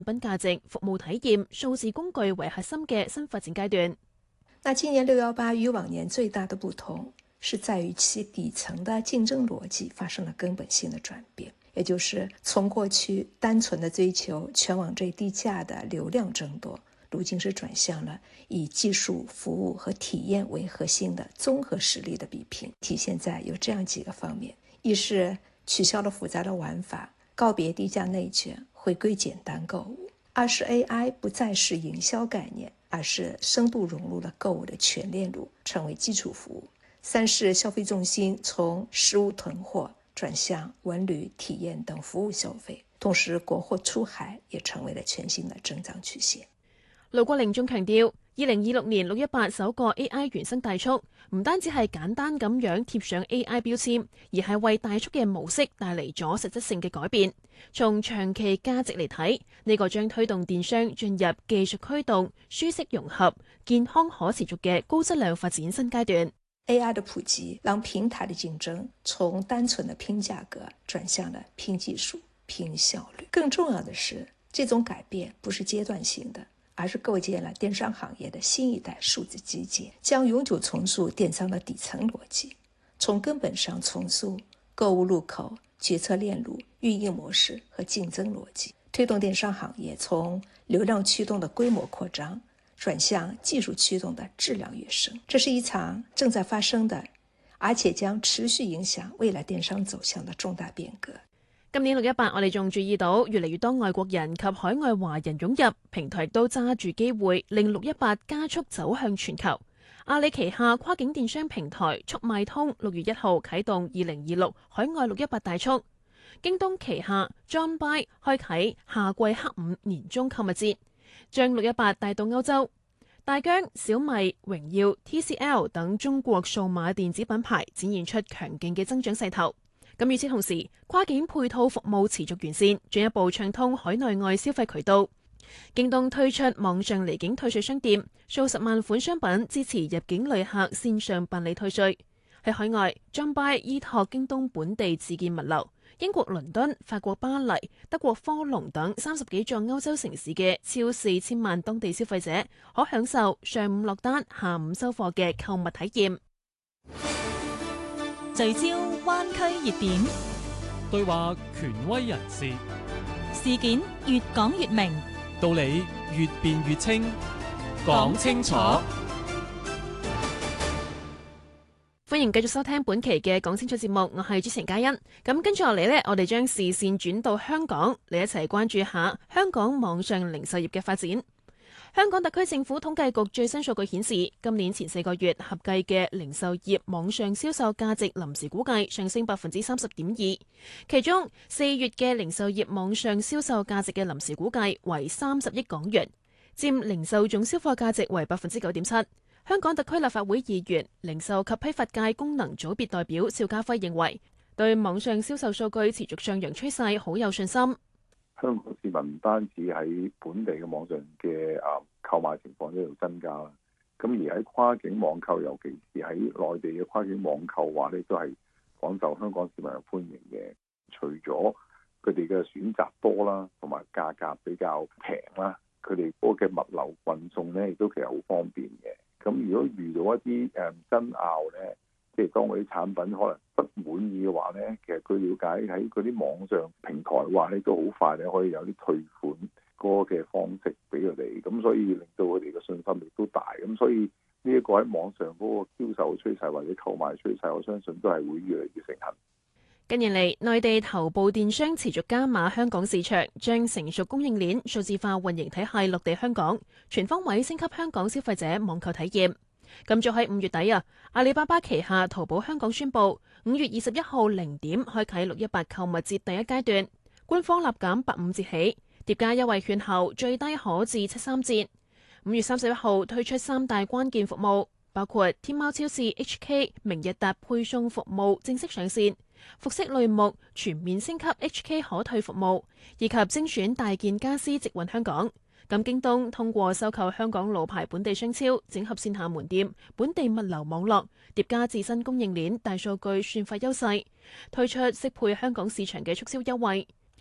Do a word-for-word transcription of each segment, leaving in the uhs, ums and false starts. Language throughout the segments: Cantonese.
品價值、服務體驗、數字工具為核心嘅新發展階段。 那今年六一八與往年最大的不同是在於其底層的競爭邏輯發生了根本性的轉變，也就是從過去單純的追求全網最低價的流量爭奪，如今是轉向了以技術、服務和體驗為核心的綜合實力的比拼，體現在有這樣幾個方面：一是取消了複雜的玩法，告別低價內卷，回歸簡單購物；二是 A I 不再是營銷概念，而是深度融入了購物的全鏈路，成為基礎服務；三是消費重心從實物囤貨轉向文旅、體驗等服務消費，同時國貨出海也成為了全新的增長曲線。 盧國寧仲強調，二零二六年六一八首個 A I 原生大促，唔單止係簡單咁樣貼上 A I 標籤，而係為大促嘅模式帶嚟咗實質性嘅改變。從長期價值嚟睇，呢個將推動電商進入技術驅動、舒適融合、健康可持續嘅高質量發展新階段。 A I 的普及讓平台的競爭從單純的拼價格轉向了拼技術、拼效率。更重要的是，這種改變不是階段性的，而是構建了電商行業的新一代數字基建，將永久重塑電商的底層邏輯，從根本上重塑購物入口、決策鏈路、運營模式和競爭邏輯，推動電商行業從流量驅動的規模擴張轉向技術驅動的質量躍升。這是一場正在發生的，而且將持續影響未來電商走向的重大變革。 今年六一八，我哋仲注意到越嚟越多外國人及海外華人湧入，平台亦都揸住機會令六一八加速走向全球。阿里旗下跨境電商平台速賣通六月一號啟動二零二六海外六一八大促，京東旗下 JohnBuy 開啟夏季黑五年終購物節，將六一八帶到歐洲。大疆、小米、榮耀、T C L 等中國數碼電子品牌展現出強勁嘅增長勢頭。咁與此同時，跨境配套服務持續完善，進一步暢通海內外消費渠道。京東推出網上離境退稅商店，數十萬款商品支持入境旅客線上辦理退稅。喺海外，JohnBuy依託京東本地自建物流，英國倫敦、法國巴黎、德國科隆等三十幾座歐洲城市嘅超四千萬當地消費者，可享受上午落單、下午收貨嘅購物體驗。 聚焦灣區熱點， 對話權威人士， 事件越講越明， 道理越辯越清，講清楚。 歡迎繼續收聽本期嘅講清楚節目，我係主持人嘉欣。咁跟住落嚟呢，我哋將視線轉到香港，嚟一齊關注下香港網上零售業嘅發展。香港特區政府統計局最新數據顯示，今年前四個月合計嘅零售業網上銷售價值臨時估計上升百分之三十點二，其中四月嘅零售業網上銷售價值嘅臨時估計為三十億港元，佔零售總銷貨價值為百分之九點七。香港特區立法會議員、零售及批發界功能組別代表邵家輝認為，對網上銷售數據持續上揚趨勢好有信心。 香港市民唔單止喺本地嘅網上嘅啊購買情況都有增加啦，咁而喺跨境網購，尤其是喺內地嘅跨境網購話咧，都係廣受香港市民嘅歡迎嘅。除咗佢哋嘅選擇多啦，同埋價格比較平啦，佢哋嗰個嘅物流運送咧亦都其實好方便嘅。咁如果遇到一啲誒爭拗咧，即係當嗰啲產品可能不滿意嘅話咧，其實據了解喺嗰啲網上平台話咧都好快咧可以有啲退款嗰個嘅方式俾佢哋，咁所以令到佢哋嘅信心亦都大。咁所以呢一個喺網上嗰個銷售趨勢或者購買趨勢，我相信都係會越嚟越盛行。 近年嚟，內地頭部電商持續加碼香港市場，將成熟供應鏈、數字化運營體系落地香港，全方位升級香港消費者網購體驗。咁早喺五月底啊，阿里巴巴旗下淘寶香港宣布，五月二十一號零點開啟六一八購物節第一階段，官方立減八五折起，疊加優惠券後最低可至七三折。五月三十一號推出三大關鍵服務，包括天貓超市 H K 明日達配送服務正式上線。服飾類目全面升級 H K 可退服務，以及精選大件家私直運香港。咁京東通過收購香港老牌本地商超，整合線下門店、本地物流網絡，疊加自身供應鏈大數據算法優勢，推出適配香港市場嘅促銷優惠。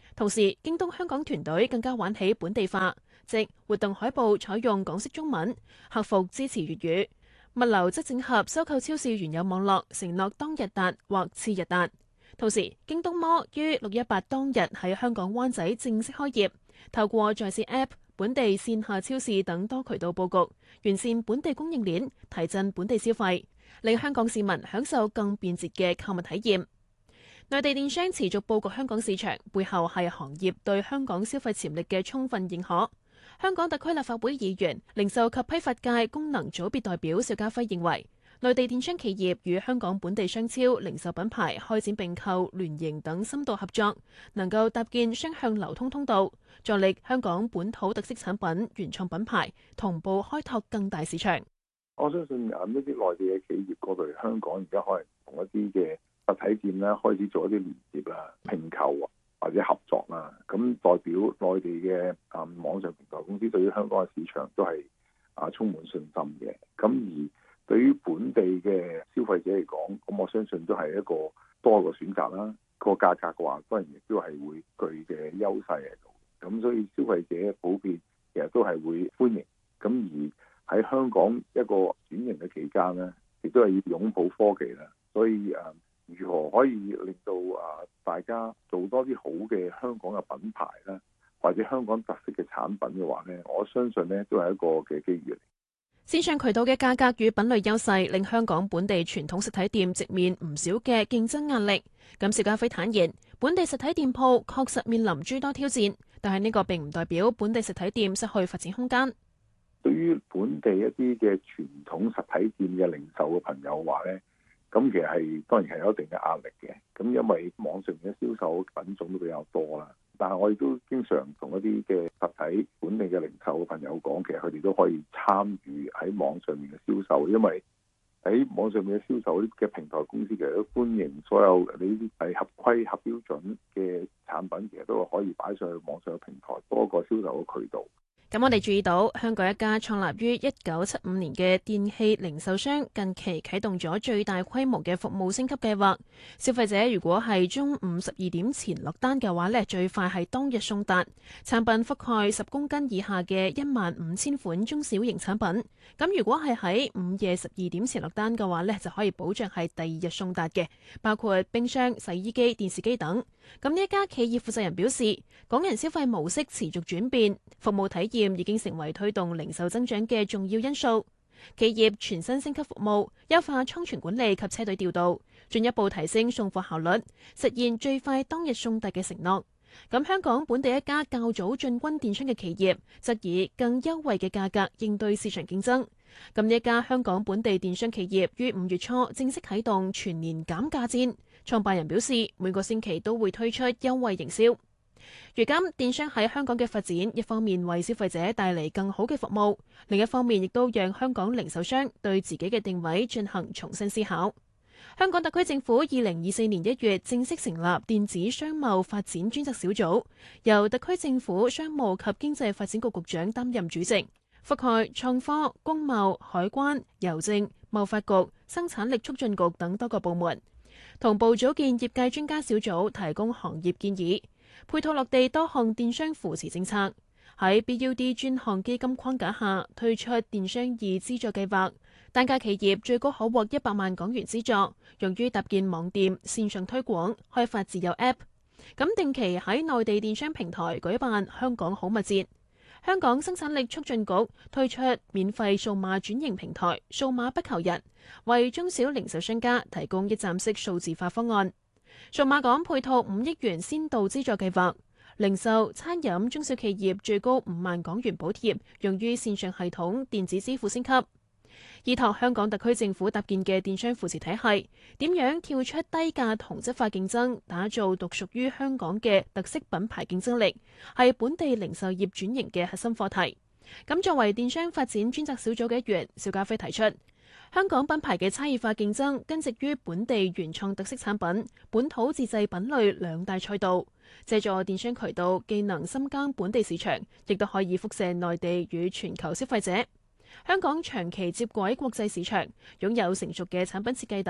同時，京東香港團隊更加玩起本地化，即活動海報採用港式中文，客服支持粵語，物流則整合收購超市原有網絡，承諾當日達或次日達。同時，京東摩於六一八當日喺香港灣仔正式開業，透過在線 App、本地線下超市等多渠道佈局，完善本地供應鏈，提振本地消費，令香港市民享受更便捷嘅購物體驗。內地電商持續佈局香港市場，背後係行業對香港消費潛力嘅充分認可。香港特區立法會議員、零售及批發界功能組別代表邵家輝認為，內地電商企業與香港本地商超、零售品牌開展並購、聯營等深度合作，能夠搭建雙向流通通道，助力香港本土特色產品、原創品牌同步開拓更大市場。 我相信啊，呢啲內地嘅企業過嚟香港，而家可能同一啲嘅實體店咧開始做一啲連接啦、併購啊或者合作啦，咁代表內地嘅啊網上平台公司對於香港嘅市場都係啊充滿信心嘅。咁而對於本地嘅消費者嚟講，咁我相信都係一個多個選擇啦。個價格嘅話，當然亦都係會具嘅優勢喺度。咁所以消費者普遍其實都係會歡迎。咁而喺香港一個轉型嘅期間呢，亦都係要擁抱科技啦。所以誒，如何可以令到啊大家做多啲好嘅香港嘅品牌啦，或者香港特色嘅產品嘅話呢，我相信呢都係一個嘅機遇嚟。 線上渠道嘅價格與品類優勢，令香港本地傳統實體店直面唔少嘅競爭壓力。咁邵家輝坦言，本地實體店鋪確實面臨諸多挑戰，但係呢個並唔代表本地實體店失去發展空間。 對於本地一啲嘅傳統實體店嘅零售嘅朋友話呢，咁其實係當然係有一定嘅壓力嘅。咁因為網上面嘅銷售品種都比較多啦，但係我亦都經常同一啲嘅實體本地嘅零售嘅朋友講，其實佢哋都可以參與喺網上面嘅銷售，因為喺網上面嘅銷售嘅平台公司其實都歡迎所有你呢啲係合規合標準嘅產品，其實都可以擺上去網上嘅平台，多個銷售嘅渠道。 咁我哋注意到，香港一家創立於一九七五年嘅電器零售商，近期啟動咗最大規模嘅服務升級計劃。消費者如果係中午十二點前落單嘅話呢，最快係當日送達。產品覆蓋十公斤以下嘅一萬五千款中小型產品。咁如果係喺午夜十二點前落單嘅話呢，就可以保障係第二日送達嘅，包括冰箱、洗衣機、電視機等。咁呢一家企業負責人表示，港人消費模式持續轉變，服務體驗已經成為推動零售增長嘅重要因素。企業全新升級服務，優化倉存管理及車隊調度，進一步提升送貨效率，實現最快當日送達嘅承諾。咁香港本地一家較早進軍電商嘅企業，則以更優惠嘅價格應對市場競爭。咁呢一家香港本地電商企業於五月初正式啟動全年減價戰，創辦人表示每個星期都會推出優惠營銷。如今電商喺香港嘅發展，一方面為消費者帶嚟更好嘅服務，另一方面亦都讓香港零售商對自己嘅定位進行重新思考。香港特區政府二零二四年一月正式成立電子商貿發展專責小組，由特區政府商務及經濟發展局局長擔任主席，覆蓋創科、工貿、海關、郵政、貿發局、生產力促進局等多個部門，同步組建業界專家小組，提供行業建議，配套落地多項電商扶持政策。喺 B U D 專項基金框架下推出電商易資助計劃，單家企業最高可獲一百萬港元資助，用於搭建網店、線上推廣、開發自有 App。咁定期喺內地電商平台舉辦香港好物節。香港生產力促進局推出免費數碼轉型平台數碼不求人，為中小零售商家提供一站式數字化方案。數碼港配套五億元先導資助計劃，零售、餐飲中小企業最高五萬港元補貼，用於線上系統電子支付升級。依託香港特區政府搭建嘅電商扶持體系，點樣跳出低價同質化競爭，打造獨屬於香港嘅特色品牌競爭力，係本地零售業轉型嘅核心課題。咁作為電商發展專責小組嘅一員，邵家輝提出，香港品牌嘅差異化競爭根植於本地原創特色產品、本土自製品類兩大賽道，借助電商渠道，既能深耕本地市場，亦都可以輻射內地與全球消費者。香港長期接軌國際市場，擁有成熟嘅產品設計等，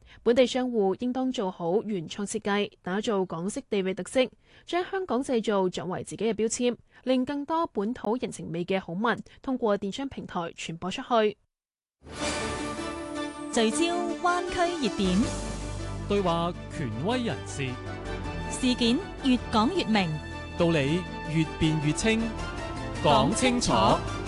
本地商戶應當做好原創設計，打造港式地域特色，將香港製造作為自己嘅標籤，令更多本土人情味嘅好物通過電商平台傳播出去。 聚焦灣區熱點， 對話權威人士， 事件越講越明， 道理越辯越清，講清楚。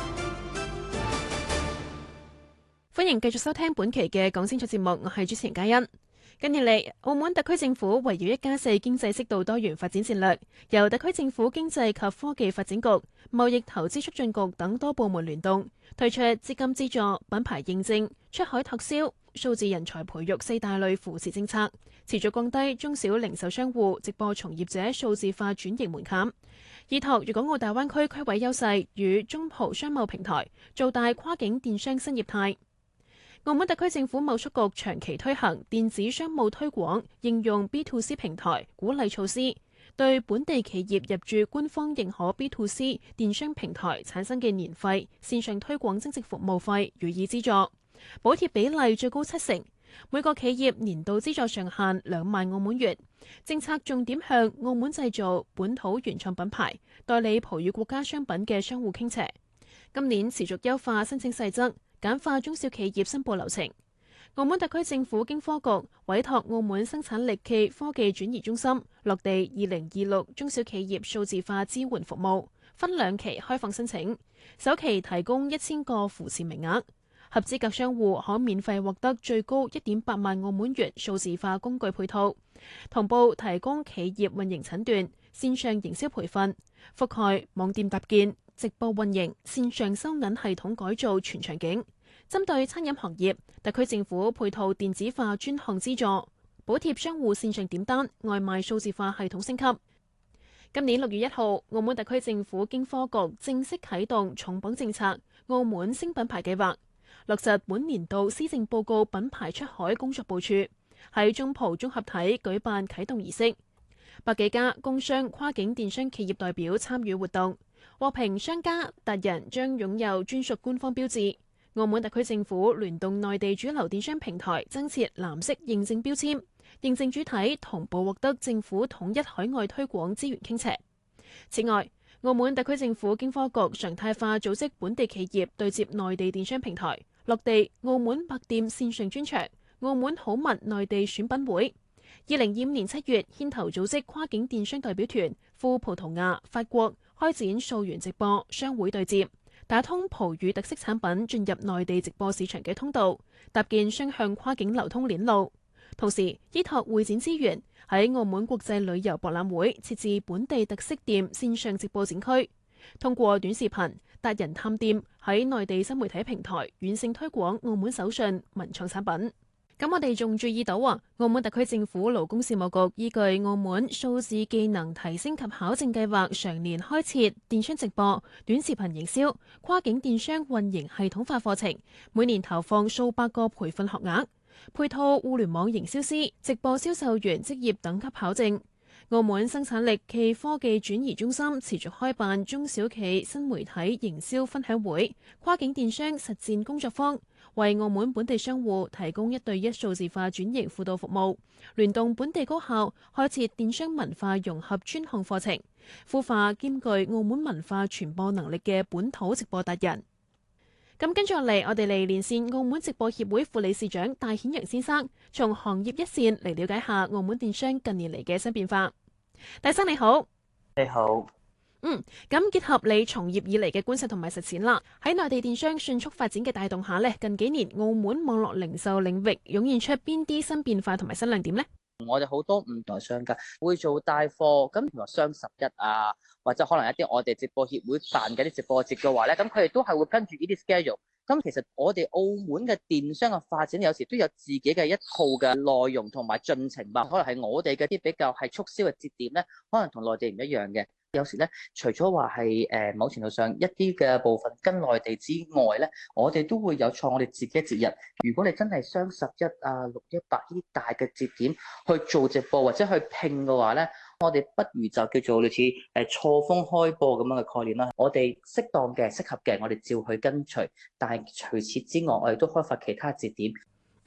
歡迎繼續收聽本期嘅講清楚節目，我係主持人嘉欣。近年嚟，澳門特區政府圍繞一加四經濟適度多元發展戰略，由特區政府經濟及科技發展局、貿易投資促進局等多部門聯動，推出資金資助、品牌認證、出海拓銷、數字人才培育四大類扶持政策，持續降低中小零售商戶、直播從業者數字化轉型門檻，依託粵港澳大灣區區位優勢與中葡商貿平台，做大跨境電商新業態。澳門特區政府貿促局長期推行電子商務推廣應用 B to C 平台鼓勵措施，對本地企業入駐官方認可 B to C 電商平台產生嘅年費線上推廣增值服務費予以資助，補貼比例最高七成，每個企業年度資助上限兩萬澳門元。政策重點向澳門製造、本土原創品牌、代理葡語國家商品嘅商戶傾斜。今年持續優化申請細則，簡化中小企業申報流程。澳門特區政府經科局委託澳門生產力暨科技轉移中心落地二零二六中小企業數字化支援服務，分兩期開放申請，首期提供一千個扶持名額，合資格商戶可免費獲得最高一點八萬澳門元數字化工具配套，同步提供企業運營診斷、線上營銷培訓、覆蓋網店搭建、直播運營、線上收銀系統改造全場景。針對餐飲行業，特區政府配套電子化專項資助，補貼商戶線上點單、外賣數字化系統升級。今年六月一號，澳門特區政府經科局正式啟動重磅政策澳門星品牌計劃，落實本年度施政報告品牌出海工作部署，喺中葡綜合體舉辦啟動儀式，百幾家工商跨境電商企業代表參與活動，獲評商家達人將擁有專屬官方標誌。澳門特區政府聯動內地主流電商平台增設藍色認證標籤，認證主體同步獲得政府統一海外推廣資源傾斜。此外，澳門特區政府經科局常態化組織本地企業對接內地電商平台，落地澳門百店線上專場、澳門好物內地選品會。二零二五年七月牽頭組織跨境電商代表團赴葡萄牙、法國開展溯源直播商會對接，打通葡語特色產品進入內地直播市場嘅通道，搭建雙向跨境流通鏈路。同時，依託會展資源，喺澳門國際旅遊博覽會設置本地特色店線上直播展區，通過短視頻、達人探店喺內地新媒體平台遠勝推廣澳門手信文創產品。咁我哋仲注意到啊，澳門特區政府勞工事務局依據澳門數字技能提升及考證計劃，常年開設電商直播、短視頻營銷、跨境電商運營系統化課程，每年投放數百個培訓學額，配套互聯網營銷師、直播銷售員職業等級考證。澳門生產力暨科技轉移中心持續開辦中小企新媒體營銷分享會、跨境電商實戰工作坊，為澳門本地商戶提供一對一數字化轉型輔導服務，聯動本地高校開設電商文化融合專項課程，孵化兼具澳門文化傳播能力嘅本土直播達人。咁跟住落嚟，我哋嚟連線澳門直播協會副理事長戴顯揚先生，從行業一線嚟了解下澳門電商近年嚟嘅新變化。戴生你好。 你好。 嗯，咁結合你從業以嚟嘅觀察同埋實踐啦，喺內地電商迅速發展嘅帶動下呢，近幾年澳門網絡零售領域湧現出邊啲新變化同埋新亮點呢？ 我哋好多唔同嘅商家會做帶貨，咁譬如話雙十一啊，或者可能一啲我哋直播協會辦嘅啲直播節嘅話咧，咁佢哋都係會跟住呢啲 schedule。咁其實我哋澳門嘅電商嘅發展有時都有自己嘅一套嘅內容同埋進程吧，可能係我哋嘅啲比較係促銷嘅節點咧，可能同內地唔一樣嘅。有時咧，除咗話係誒某程度上一啲嘅部分跟內地之外咧，我哋都會有創我哋自己嘅節日。如果你真係雙十一啊、六一八呢啲大嘅節點去做直播或者去拼嘅話咧，我哋不如就叫做類似誒錯峰開播咁樣嘅概念啦。我哋適當嘅、適合嘅，我哋照去跟隨。但係除此之外，我哋都開發其他節點。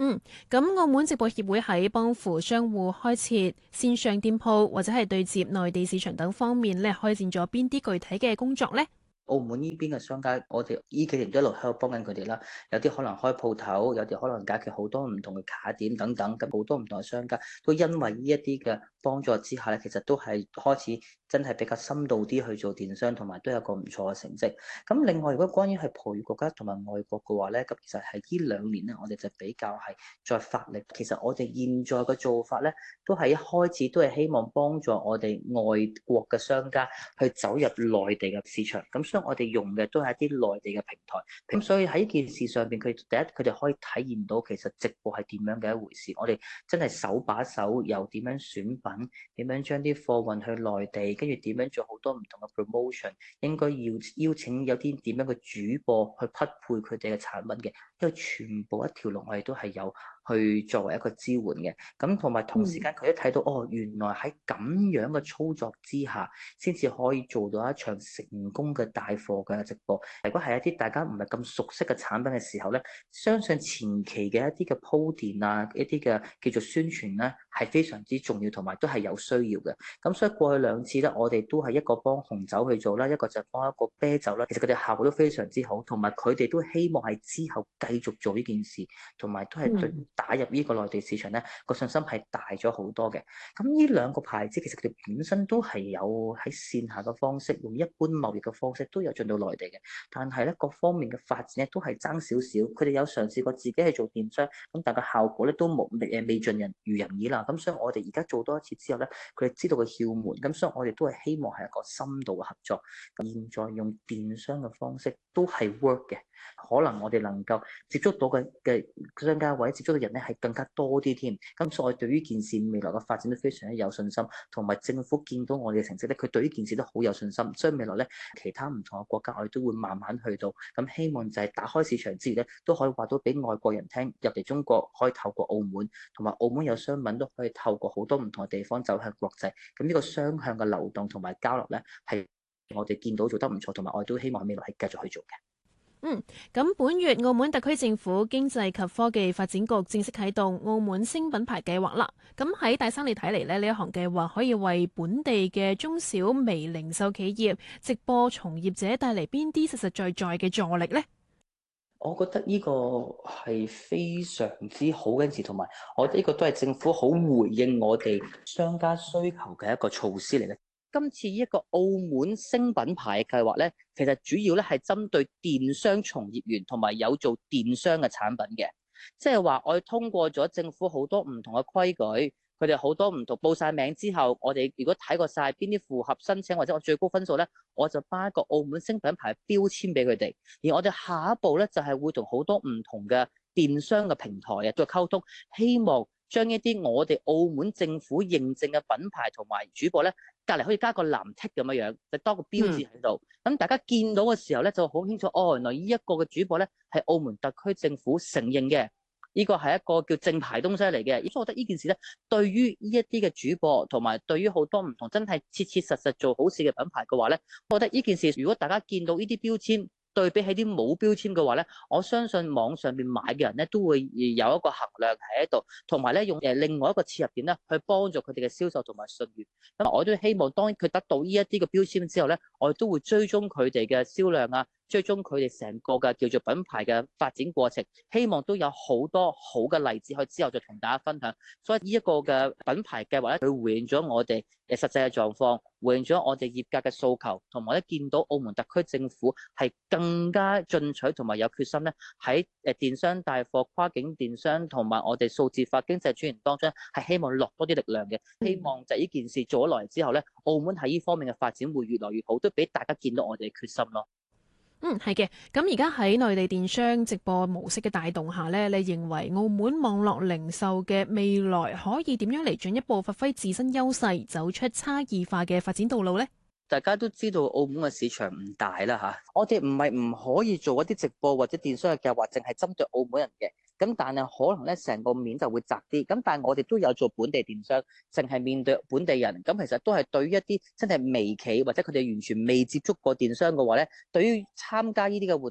嗯，咁澳門直播協會喺幫扶商戶開設線上店鋪或者係對接內地市場等方面咧，開展咗邊啲具體嘅工作呢？ 澳門呢邊嘅商家，我哋呢幾年都一路喺度幫緊佢哋啦。有啲可能開鋪頭，有啲可能解決好多唔同嘅卡點等等。咁好多唔同嘅商家都因為呢一啲嘅幫助之下咧，其實都係開始真係比較深度啲去做電商，同埋都有個唔錯嘅成績。咁另外，如果關於係葡語國家同埋外國嘅話咧，咁其實係呢兩年咧，我哋就比較係再發力。其實我哋現在嘅做法咧，都係一開始都係希望幫助我哋外國嘅商家去走入內地嘅市場。咁所以我哋用嘅都係一啲內地嘅平台。咁所以喺呢件事上邊，佢第一佢哋可以體驗到其實直播係點樣嘅一回事。我哋真係手把手，由點樣選品，點樣將啲貨運去內地，跟住點樣做好多唔同嘅 promotion，應該要邀請有啲點樣嘅主播去匹配佢哋嘅產品嘅，因為全部一條龍我哋都係有去作為一個支援嘅。咁同埋同時間佢一睇到、嗯、哦，原來喺咁樣嘅操作之下，先至可以做到一場成功嘅帶貨嘅直播。如果係一啲大家唔係咁熟悉嘅產品嘅時候咧，相信前期嘅一啲嘅鋪墊啊，一啲嘅叫做宣傳咧，係非常之重要，同埋都係有需要嘅。咁所以過去兩次咧，我哋都係一個幫紅酒去做啦，一個就幫一個啤酒啦。其實佢哋效果都非常之好，同埋佢哋都希望係之後繼續做呢件事，同埋都係對打入呢個內地市場咧個信心係大咗好多嘅。咁呢兩個牌子其實佢哋本身都係有喺線下嘅方式，用一般貿易嘅方式都有進到內地嘅，但係咧各方面嘅發展咧都係爭少少。佢哋有嘗試過自己去做電商，咁但係效果咧都冇誒未盡人如人意啦。咁所以我哋而家做多一次之後咧，佢哋知道個竅門，咁所以我哋都係希望係一個深度嘅合作。現在用電商嘅方式都係 work 嘅，可能我哋能夠接觸到嘅嘅商家或者接觸到人咧係更加多啲添。咁所以對於件事未來嘅發展都非常之有信心，同埋政府見到我哋嘅成績咧，佢對於件事都好有信心。所以未來咧，其他唔同嘅國家我哋都會慢慢去到。咁希望就係打開市場之餘咧，都可以話到俾外國人聽，入嚟中國可以透過澳門，同埋澳門有商品都可以透過好多唔同嘅地方走向國際。咁呢個雙向嘅流動同埋交流咧，係我哋見到做得唔錯，同埋我哋都希望未來係繼續去做嘅。 嗯，咁本月澳門特區政府經濟及科技發展局正式啟動澳門星品牌計劃啦。咁喺大生你睇嚟咧，呢一項計劃可以為本地嘅中小微零售企業、直播從業者帶嚟邊啲實實在在嘅助力呢？ 我覺得呢個係非常之好嘅事，同埋我覺得呢個都係政府好回應我哋商家需求嘅一個措施嚟嘅。今次呢一個澳門星品牌嘅計劃咧，其實主要咧係針對電商從業員同埋有做電商嘅產品嘅，即係話我哋通過咗政府好多唔同嘅規矩，佢哋好多唔同報晒名之後，我哋如果睇過晒邊啲符合申請或者我最高分數咧，我就頒一個澳門星品牌標籤俾佢哋。而我哋下一步咧就係會同好多唔同嘅電商嘅平台啊再溝通，希望將一啲我哋澳門政府認證嘅品牌同埋主播咧，隔離可以加個藍剔咁樣樣，就多個標誌喺度。咁、嗯、大家見到嘅時候咧，就好清楚哦，原來呢一個嘅主播咧係澳門特區政府承認嘅，呢個係一個叫正牌東西嚟嘅。所以我覺得呢件事咧，對於呢一啲嘅主播同埋對於好多唔同真係切切實實做好事嘅品牌嘅話咧，我覺得呢件事如果大家見到呢啲標籤，對比起啲冇標籤嘅話咧，我相信網上邊買嘅人咧都會有一個衡量喺度，同埋咧用誒另外一個切入點咧去幫助佢哋嘅銷售同埋信譽。咁我都希望當佢得到呢一啲嘅標籤之後咧，我哋都會追蹤佢哋嘅銷量啊，追蹤佢哋成個嘅叫做品牌嘅發展過程，希望都有好多好嘅例子，去之後再同大家分享。所以呢一個嘅品牌計劃咧，佢回應咗我哋誒實際嘅狀況，回應咗我哋業界嘅訴求，同埋咧見到澳門特區政府係更加進取同埋有決心咧，喺誒電商帶貨、跨境電商同埋我哋數字化經濟轉型當中，係希望落多啲力量嘅。希望就係呢件事做咗落嚟之後咧，澳門喺呢方面嘅發展會越來越好，都俾大家見到我哋嘅決心咯。 嗯，係嘅。咁而家喺內地電商直播模式嘅帶動下呢，你認為澳門網絡零售嘅未來可以點樣嚟進一步發揮自身優勢，走出差異化嘅發展道路呢？ 大家都知道澳門嘅市場唔大啦嚇，我哋唔係唔可以做一啲直播或者電商嘅計劃，淨係針對澳門人嘅。咁但係可能咧成個面就會窄啲。咁但係我哋都有做本地電商，淨係面對本地人。咁其實都係對於一啲真係微企或者佢哋完全未接觸過電商嘅話咧，對於參加呢啲嘅活動，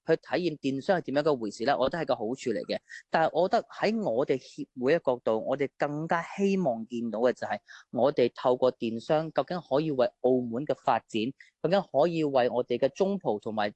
去體驗電商係點樣嘅回事咧，我覺得係個好處嚟嘅。但係我覺得喺我哋協會嘅角度，我哋更加希望見到嘅就係我哋透過電商究竟可以為澳門嘅發展，究竟可以為我哋嘅中葡同埋